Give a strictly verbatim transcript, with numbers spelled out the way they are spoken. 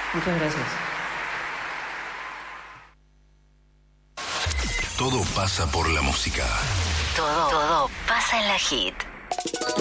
Muchas gracias. Todo pasa por la música. Todo, todo pasa en la Hit.